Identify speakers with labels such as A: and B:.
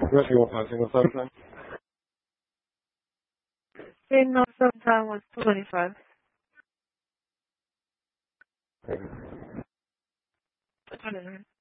A: What you want, single sometime?
B: Single sometime was 25.
A: Okay.
B: I don't know.